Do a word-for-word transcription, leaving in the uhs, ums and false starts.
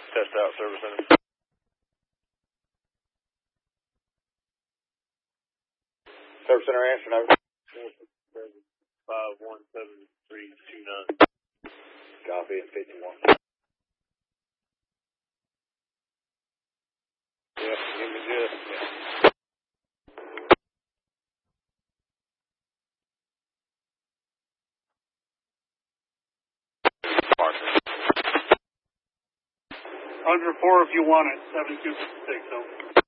Test out, service center. Service center answer, over. five one seven three two nine. Copy, it's fifty-one. Yeah, give me just, yeah. Roger four if you want it, seventy-two fifty-six, over.